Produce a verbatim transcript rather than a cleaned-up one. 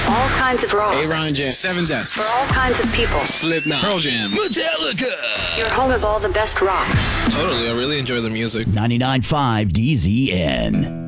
All kinds of rock. A-Ron Jam. Seven Deaths. For all kinds of people. Slipknot. Pearl Jam. Metallica. Your home of all the best rock. Totally, I really enjoy the music. ninety-nine point five D Z N.